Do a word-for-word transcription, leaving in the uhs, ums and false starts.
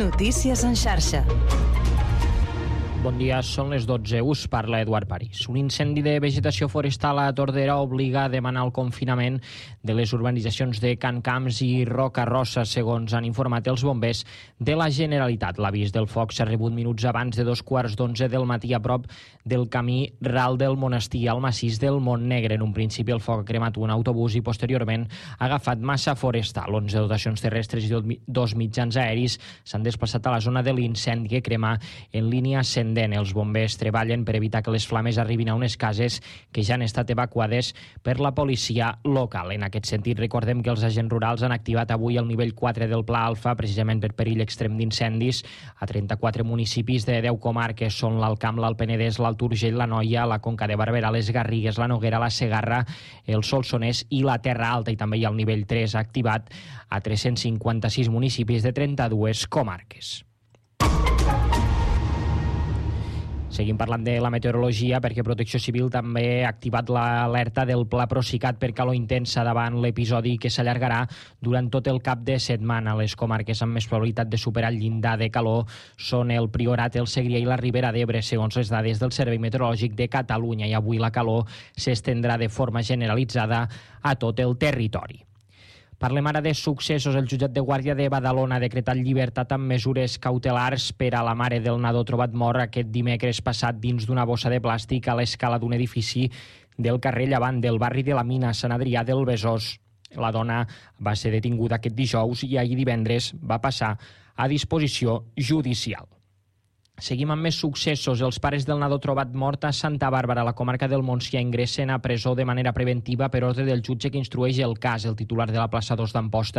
Notícies en xarxa. Bon dia, són les dotze, us parla Eduard París. Un incendi de vegetació forestal a Tordera obliga a demanar el confinament de les urbanitzacions de Can Camps i Roca Rossa, segons han informat els bombers de la Generalitat. L'avís del foc s'ha rebut minuts abans de dos quarts d'onze del matí a prop del camí Ral del Monestir al massís del Montnegre. En un principi el foc ha cremat un autobús i posteriorment ha agafat massa forestal. onze dotacions terrestres i dos mitjans aeris s'han desplaçat a la zona de l'incendi que crema en línia ascendent. Els bombers treballen per evitar que les flames arribin a unes cases que ja han estat evacuades per la policia local. En aquest sentit, recordem que els agents rurals han activat avui el nivell quatre del Pla Alfa, precisament per perill extrem d'incendis, a trenta-quatre municipis de deu comarques. Són l'Alt Camp, l'Alt Penedès, l'Alt Urgell, la Noia, la Conca de Barberà, les Garrigues, la Noguera, la Segarra, el Solsonès i la Terra Alta. I també hi ha el nivell tres activat a tres-cents cinquanta-sis municipis de trenta-dues comarques. Seguim parlant de la meteorologia perquè Protecció Civil també ha activat l'alerta del Pla Procicat per calor intensa davant l'episodi que s'allargarà durant tot el cap de setmana. Les comarques amb més probabilitat de superar el llindar de calor són el Priorat, el Segrià i la Ribera d'Ebre, segons les dades del Servei Meteorològic de Catalunya, i avui la calor s'estendrà de forma generalitzada a tot el territori. Parlem ara de successos. El jutjat de Guàrdia de Badalona ha decretat llibertat amb mesures cautelars per a la mare del nadó trobat mort aquest dimecres passat dins d'una bossa de plàstic a l'escala d'un edifici del carrer Llevant del barri de la Mina, Sant Adrià del Besòs. La dona va ser detinguda aquest dijous i ahir divendres va passar a disposició judicial. Seguim amb més successos. Els pares del nadó trobat mort a Santa Bàrbara, a la comarca del Montsià, ingressen a presó de manera preventiva per ordre del jutge que instrueix el cas. El titular de la plaça dos d'Amposta